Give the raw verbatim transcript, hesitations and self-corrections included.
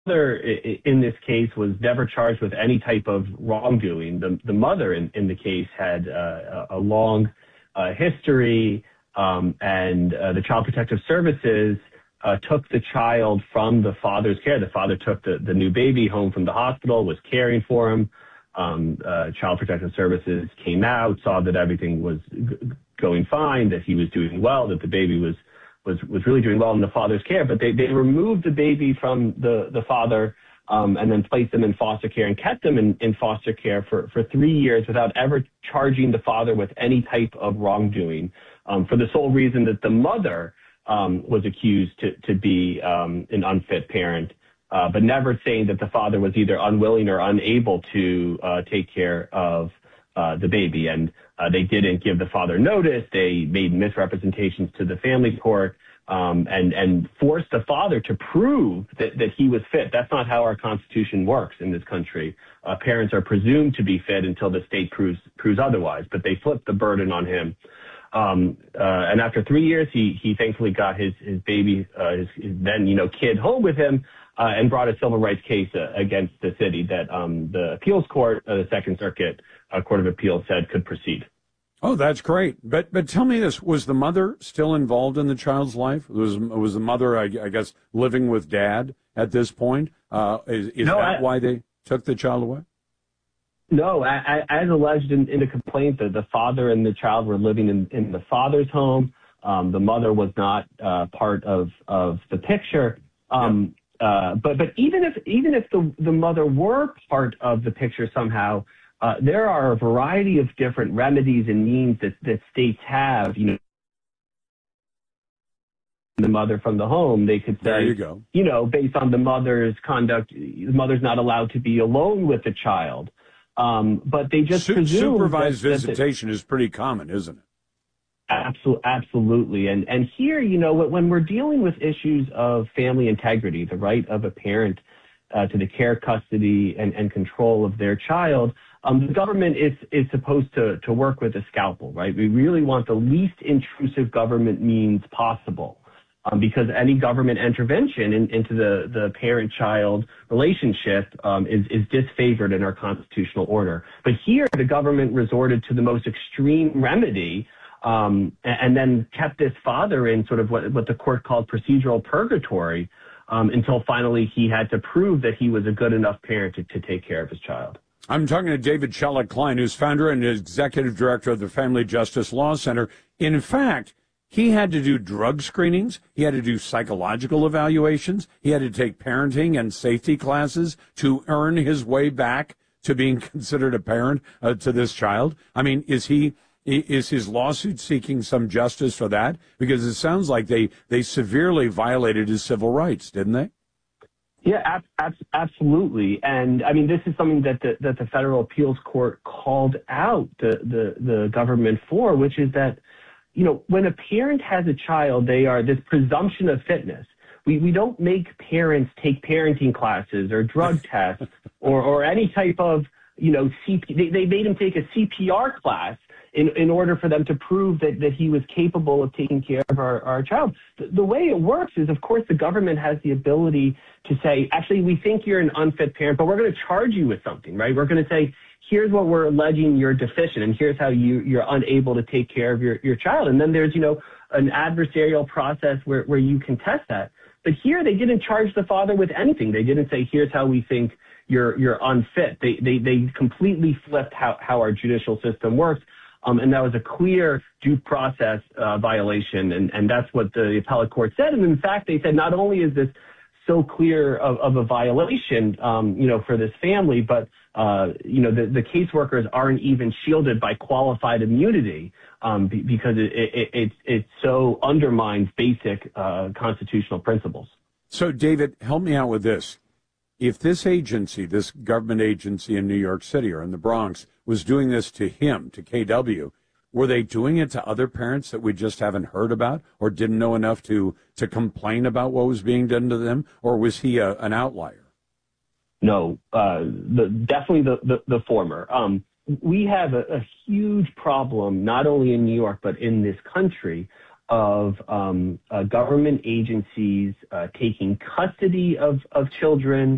mother in this case was never charged with any type of wrongdoing. The, the mother in, in the case had uh, a long uh, history, um, and uh, the Child Protective Services uh, took the child from the father's care. The father took the, the new baby home from the hospital, was caring for him. Um, uh, Child Protective Services came out, saw that everything was g- going fine, that he was doing well, that the baby was was was really doing well in the father's care, but they, they removed the baby from the, the father um, and then placed them in foster care and kept them in, in foster care for, for three years without ever charging the father with any type of wrongdoing, um, for the sole reason that the mother um, was accused to, to be um, an unfit parent, uh, but never saying that the father was either unwilling or unable to uh, take care of Uh, the baby. And uh, they didn't give the father notice. They made misrepresentations to the family court um, and, and forced the father to prove that, that he was fit. That's not how our Constitution works in this country. Uh, parents are presumed to be fit until the state proves, proves otherwise, but they flipped the burden on him. Um, uh, and after three years, he, he thankfully got his, his baby, uh, his, his then, you know, kid home with him, uh, and brought a civil rights case uh, against the city that, um, the appeals court, uh, the Second Circuit uh, Court of Appeals said could proceed. Oh, that's great. But, but tell me this, was the mother still involved in the child's life? Was, was the mother, I, I guess, living with dad at this point? Uh, is, is no, that I, why they took the child away? No, I, I, as alleged in, in the complaint, the, the father and the child were living in, in the father's home. Um, the mother was not uh, part of, of the picture. Um, yeah. uh, but but even if even if the, the mother were part of the picture somehow, uh, there are a variety of different remedies and means that, that states have. You know, the mother from the home, they could say, there you go. You know, based on the mother's conduct, the mother's not allowed to be alone with the child. Um, but they just Su- presume supervised that, visitation that is pretty common, isn't it? Absolutely, absolutely. And and here, you know, when we're dealing with issues of family integrity, the right of a parent uh, to the care, custody, and, and control of their child, um, the government is is supposed to to work with a scalpel, right? We really want the least intrusive government means possible. Um, because any government intervention in, into the, the parent-child relationship um, is, is disfavored in our constitutional order. But here, the government resorted to the most extreme remedy um, and, and then kept this father in sort of what, what the court called procedural purgatory um, until finally he had to prove that he was a good enough parent to, to take care of his child. I'm talking to David Shellick Klein, who's founder and executive director of the Family Justice Law Center. In fact, he had to do drug screenings. He had to do psychological evaluations. He had to take parenting and safety classes to earn his way back to being considered a parent uh, to this child. I mean, is he is his lawsuit seeking some justice for that? Because it sounds like they, they severely violated his civil rights, didn't they? Yeah, ab- ab- absolutely. And I mean, this is something that the, that the federal appeals court called out the, the, the government for, which is that, you know, when a parent has a child, they are this presumption of fitness. We we don't make parents take parenting classes or drug tests or, or any type of, you know, C P, they, they made him take a C P R class in, in order for them to prove that, that he was capable of taking care of our, our child. The, the way it works is, of course, the government has the ability to say, actually, we think you're an unfit parent, but we're going to charge you with something, right? We're going to say, here's what we're alleging you're deficient, and here's how you, you're unable to take care of your, your child. And then there's, you know, an adversarial process where, where you contest that. But here they didn't charge the father with anything. They didn't say, here's how we think you're you're unfit. They they, they completely flipped how, how our judicial system works. Um, and that was a clear due process uh, violation. And, and that's what the appellate court said. And in fact, they said not only is this so clear of, of a violation, um, you know, for this family, but, uh, you know, the, the caseworkers aren't even shielded by qualified immunity um, be, because it, it, it, it so undermines basic uh, constitutional principles. So, David, help me out with this. If this agency, this government agency in New York City or in the Bronx was doing this to him, to K W, were they doing it to other parents that we just haven't heard about or didn't know enough to, to complain about what was being done to them? Or was he a, an outlier? No, uh, the, definitely the, the, the former. Um, we have a, a huge problem, not only in New York, but in this country, of um, uh, government agencies uh, taking custody of, of children,